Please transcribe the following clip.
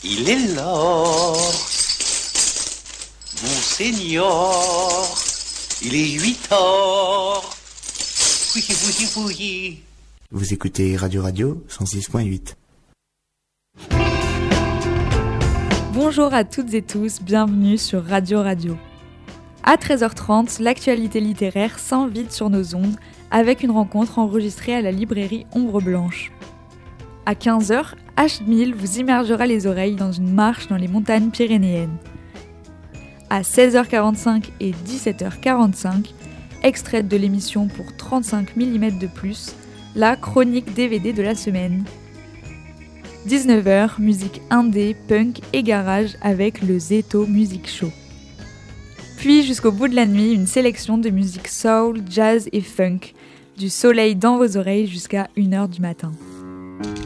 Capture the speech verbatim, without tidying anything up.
Il est l'or, mon seigneur, il est huit heures. Oui, oui, oui. Vous écoutez Radio Radio cent six point huit. Bonjour à toutes et tous, bienvenue sur Radio Radio. À treize heures trente, l'actualité littéraire s'invite sur nos ondes avec une rencontre enregistrée à la librairie Ombre Blanche. À quinze heures, H mille vous immergera les oreilles dans une marche dans les montagnes pyrénéennes. À seize heures quarante-cinq et dix-sept heures quarante-cinq, extraite de l'émission pour trente-cinq millimètres de plus, la chronique D V D de la semaine. dix-neuf heures, musique indé, punk et garage avec le Zeto Music Show. Puis jusqu'au bout de la nuit, une sélection de musique soul, jazz et funk, du soleil dans vos oreilles jusqu'à une heure du matin.